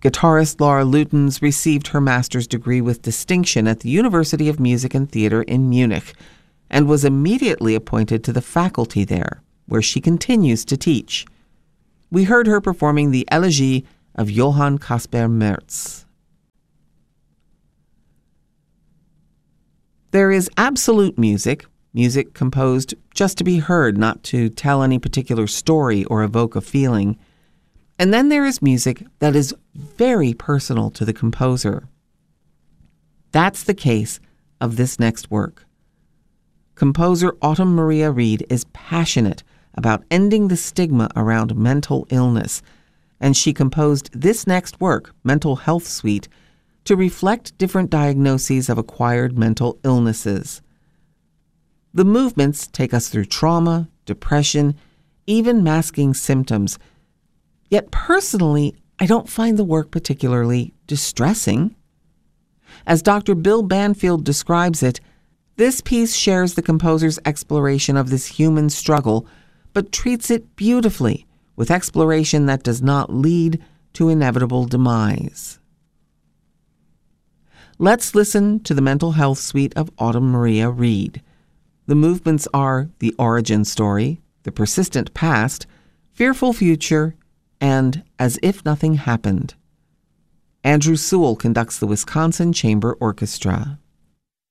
Guitarist Laura Lutens received her master's degree with distinction at the University of Music and Theater in Munich and was immediately appointed to the faculty there, where she continues to teach. We heard her performing the Elegie of Johann Caspar Merz. There is absolute music, music composed just to be heard, not to tell any particular story or evoke a feeling. And then there is music that is very personal to the composer. That's the case of this next work. Composer Autumn Maria Reed is passionate about ending the stigma around mental illness, and she composed this next work, Mental Health Suite, to reflect different diagnoses of acquired mental illnesses. The movements take us through trauma, depression, even masking symptoms. Yet personally, I don't find the work particularly distressing. As Dr. Bill Banfield describes it, this piece shares the composer's exploration of this human struggle, but treats it beautifully, with exploration that does not lead to inevitable demise. Let's listen to the Mental Health Suite of Autumn Maria Reed. The movements are the origin story, the persistent past, fearful future, and As If Nothing Happened. Andrew Sewell conducts the Wisconsin Chamber Orchestra.